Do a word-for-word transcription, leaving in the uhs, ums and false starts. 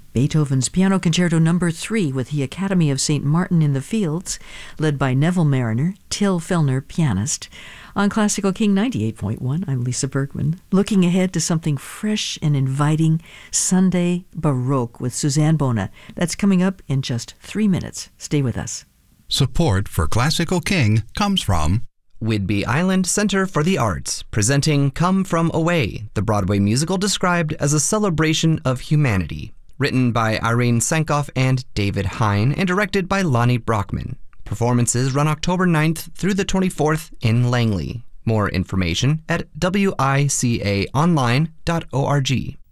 Beethoven's Piano Concerto Number three with the Academy of Saint Martin in the Fields, led by Neville Mariner, Till Fellner, pianist. On Classical King ninety-eight point one, I'm Lisa Bergman, looking ahead to something fresh and inviting, Sunday Baroque with Suzanne Bona. That's coming up in just three minutes. Stay with us. Support for Classical King comes from Whidbey Island Center for the Arts, presenting Come From Away, the Broadway musical described as a celebration of humanity. Written by Irene Sankoff and David Hine, and directed by Lonnie Brockman. Performances run October ninth through the twenty-fourth in Langley. More information at w i c a online dot org.